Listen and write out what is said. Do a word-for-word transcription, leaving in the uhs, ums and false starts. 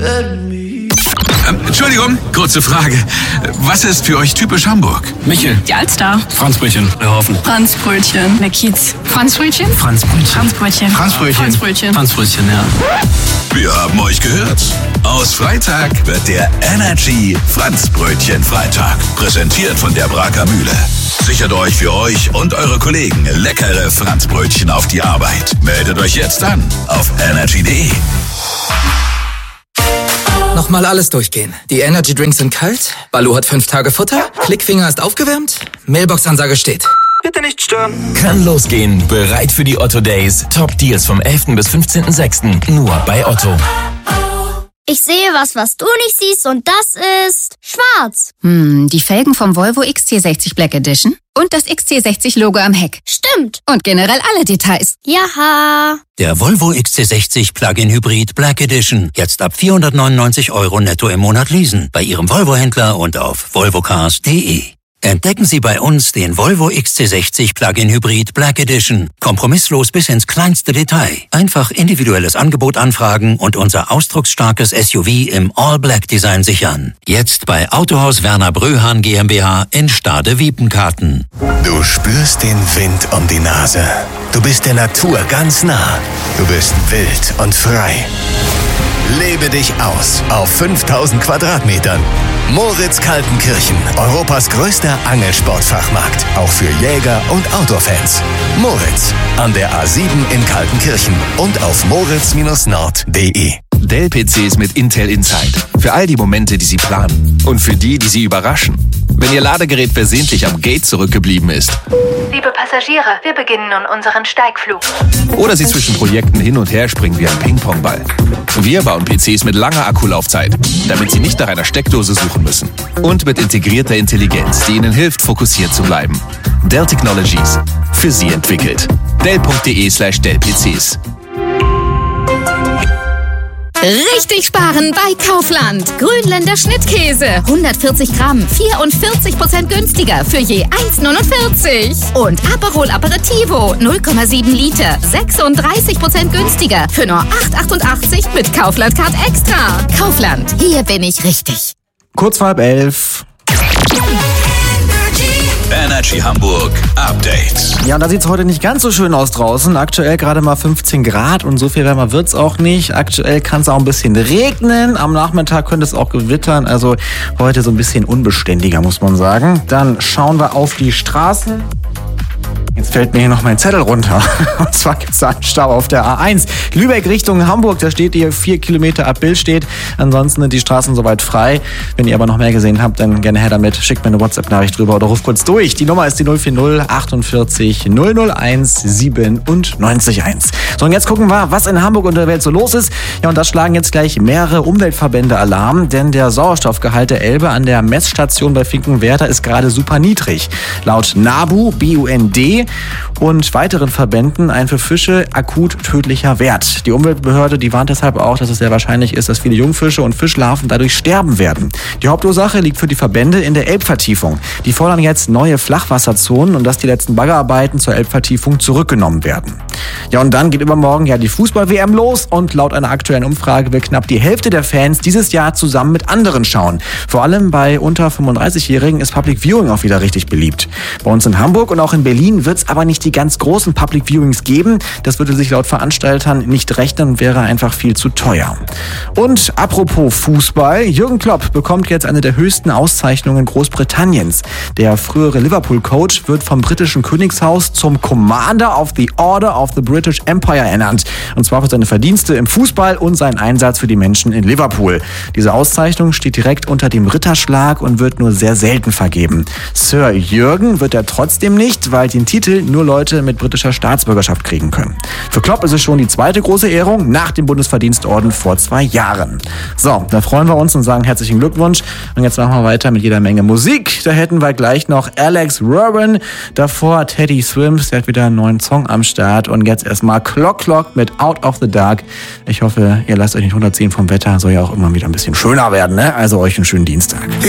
Ähm, Entschuldigung, kurze Frage. Was ist für euch typisch Hamburg? Michel. Die Alster. Franzbrötchen. Haufen. Franzbrötchen. Der Kiez. Franzbrötchen? Franzbrötchen. Franzbrötchen. Franzbrötchen. Franzbrötchen. Franzbrötchen, ja. Wir haben euch gehört. Aus Freitag wird der Energy Franzbrötchen Freitag. Präsentiert von der Braker Mühle. Sichert euch für euch und eure Kollegen leckere Franzbrötchen auf die Arbeit. Meldet euch jetzt an auf energy punkt de. Nochmal alles durchgehen. Die Energy Drinks sind kalt, Baloo hat fünf Tage Futter, Klickfinger ist aufgewärmt, Mailbox-Ansage steht. Bitte nicht stören. Kann losgehen. Bereit für die Otto Days. Top Deals vom elften bis fünfzehnten sechsten Nur bei Otto. Ich sehe was, was du nicht siehst, und das ist schwarz. Hm, die Felgen vom Volvo X C sechzig Black Edition und das X C sechzig Logo am Heck. Stimmt. Und generell alle Details. Jaha. Der Volvo X C sechzig Plug-in Hybrid Black Edition. Jetzt ab vierhundertneunundneunzig Euro netto im Monat leasen. Bei Ihrem Volvo-Händler und auf volvo cars punkt de. Entdecken Sie bei uns den Volvo X C sechzig Plug-in Hybrid Black Edition. Kompromisslos bis ins kleinste Detail. Einfach individuelles Angebot anfragen und unser ausdrucksstarkes S U V im All-Black-Design sichern. Jetzt bei Autohaus Werner Bröhan GmbH in Stade-Wiepenkarten. Du spürst den Wind um die Nase. Du bist der Natur ganz nah. Du bist wild und frei. Lebe dich aus auf fünftausend Quadratmetern. Moritz Kaltenkirchen, Europas größter Angelsportfachmarkt. Auch für Jäger und Outdoor-Fans. Moritz, an der A sieben in Kaltenkirchen und auf moritz nord punkt de. Dell-P Cs mit Intel Inside. Für all die Momente, die Sie planen. Und für die, die Sie überraschen. Wenn Ihr Ladegerät versehentlich am Gate zurückgeblieben ist. Liebe Passagiere, wir beginnen nun unseren Steigflug. Oder Sie zwischen Projekten hin und her springen wie ein Ping-Pong-Ball. Wir bauen P Cs mit langer Akkulaufzeit, damit Sie nicht nach einer Steckdose suchen müssen. Und mit integrierter Intelligenz, die Ihnen hilft, fokussiert zu bleiben. Dell Technologies. Für Sie entwickelt. dell punkt de slash dell P Cs. Richtig sparen bei Kaufland. Grünländer Schnittkäse. hundertvierzig Gramm. vierundvierzig Prozent günstiger für je eins neunundvierzig. Und Aperol Aperitivo. null Komma sieben Liter. sechsunddreißig Prozent günstiger für nur acht achtundachtzig mit Kaufland Card Extra. Kaufland. Hier bin ich richtig. Kurz vor halb elf. Energy Hamburg Update. Ja, und da sieht es heute nicht ganz so schön aus draußen. Aktuell gerade mal fünfzehn Grad und so viel wärmer wird's auch nicht. Aktuell kann es auch ein bisschen regnen. Am Nachmittag könnte es auch gewittern. Also heute so ein bisschen unbeständiger, muss man sagen. Dann schauen wir auf die Straßen. Jetzt fällt mir hier noch mein Zettel runter. Und zwar gibt es einen Stau auf der A eins. Lübeck Richtung Hamburg, da steht hier vier Kilometer ab Billstedt. Ansonsten sind die Straßen soweit frei. Wenn ihr aber noch mehr gesehen habt, dann gerne her damit. Schickt mir eine WhatsApp-Nachricht drüber oder ruft kurz durch. Die Nummer ist die null vier null achtundvierzig null null eins siebenundneunzig eins. So, und jetzt gucken wir, was in Hamburg und der Welt so los ist. Ja, und da schlagen jetzt gleich mehrere Umweltverbände Alarm, denn der Sauerstoffgehalt der Elbe an der Messstation bei Finkenwerder ist gerade super niedrig. Laut NABU, B U N D und weiteren Verbänden ein für Fische akut tödlicher Wert. Die Umweltbehörde, die warnt deshalb auch, dass es sehr wahrscheinlich ist, dass viele Jungfische und Fischlarven dadurch sterben werden. Die Hauptursache liegt für die Verbände in der Elbvertiefung. Die fordern jetzt neue Flachwasserzonen und dass die letzten Baggerarbeiten zur Elbvertiefung zurückgenommen werden. Ja, und dann geht übermorgen ja die Fußball-W M los und laut einer aktuellen Umfrage will knapp die Hälfte der Fans dieses Jahr zusammen mit anderen schauen. Vor allem bei unter fünfunddreißigjährigen ist Public Viewing auch wieder richtig beliebt. Bei uns in Hamburg und auch in Berlin wird es aber nicht die ganz großen Public Viewings geben. Das würde sich laut Veranstaltern nicht rechnen und wäre einfach viel zu teuer. Und apropos Fußball, Jürgen Klopp bekommt jetzt eine der höchsten Auszeichnungen Großbritanniens. Der frühere Liverpool-Coach wird vom britischen Königshaus zum Commander of the Order of the British Empire ernannt. Und zwar für seine Verdienste im Fußball und seinen Einsatz für die Menschen in Liverpool. Diese Auszeichnung steht direkt unter dem Ritterschlag und wird nur sehr selten vergeben. Sir Jürgen wird er trotzdem nicht, weil den Titel nur Leute mit britischer Staatsbürgerschaft kriegen können. Für Klopp ist es schon die zweite große Ehrung nach dem Bundesverdienstorden vor zwei Jahren. So, da freuen wir uns und sagen herzlichen Glückwunsch. Und jetzt machen wir weiter mit jeder Menge Musik. Da hätten wir gleich noch Alex Rubin. Davor Teddy Swims, der hat wieder einen neuen Song am Start. Und jetzt erstmal Clock Clock mit Out of the Dark. Ich hoffe, ihr lasst euch nicht runterziehen vom Wetter. Soll ja auch immer wieder ein bisschen schöner werden, ne? Also euch einen schönen Dienstag.